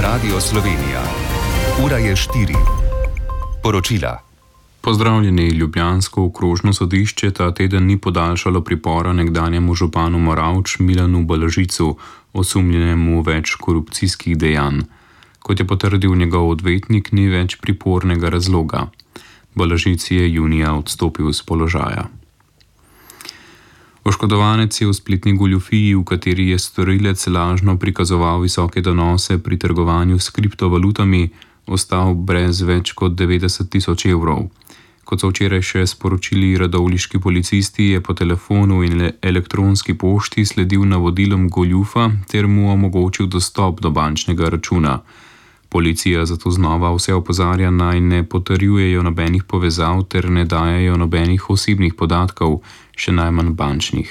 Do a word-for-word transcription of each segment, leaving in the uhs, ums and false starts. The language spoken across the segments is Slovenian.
Radio Slovenija. Ura je štiri. Poročila. Pozdravljeni. Ljubljansko okrožno sodišče ta teden ni podaljšalo pripora nekdanjemu županu Moravč Milanu Balažicu, osumljenemu več korupcijskih dejanj. Kot je potrdil njegov odvetnik, ni več pripornega razloga. Balažic je junija odstopil z položaja. Oškodovanec je v spletni goljufiji, v kateri je storilec lažno prikazoval visoke donose pri trgovanju s kriptovalutami, ostal brez več kot devetdeset tisoč evrov. Kot so včeraj še sporočili radovljiški policisti, je po telefonu in elektronski pošti sledil navodilom goljufa ter mu omogočil dostop do bančnega računa. Policija zato znova vse opozarja, naj ne potrjujejo nobenih povezav ter ne dajejo nobenih osebnih podatkov, še najmanj bančnih.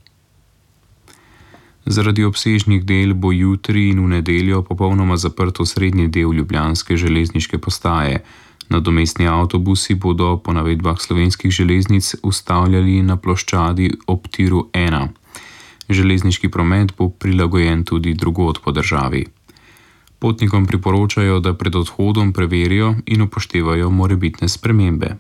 Zaradi obsežnih del bo jutri in v nedeljo popolnoma zaprt osrednji del ljubljanske železniške postaje. Nadomestni avtobusi bodo po navedbah Slovenskih železnic ustavljali na ploščadi ob tiru ena. Železniški promet bo prilagojen tudi drugod po državi. Potnikom priporočajo, da pred odhodom preverijo in upoštevajo morebitne spremembe.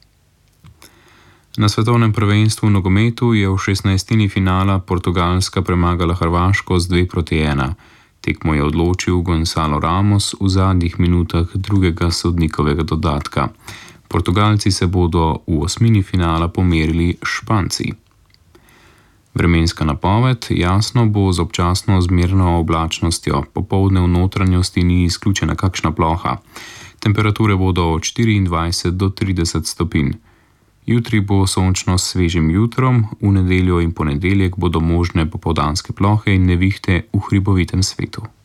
Na svetovnem prvenstvu v nogometu je v šestnajstini finala Portugalska premagala Hrvaško z dve proti ena. Tekmo je odločil Gonzalo Ramos v zadnjih minutah drugega sodnikovega dodatka. Portugalci se bodo v osmini finala pomerili s Španci. Vremenska napoved: jasno bo z občasno zmerno oblačnostjo, popoldne v notranjosti ni izključena kakšna ploha. Temperature bodo od štiriindvajset do trideset stopinj. Jutri bo sončno s svežim jutrom, v nedeljo in ponedeljek bodo možne popoldanske plohe in nevihte v hribovitem svetu.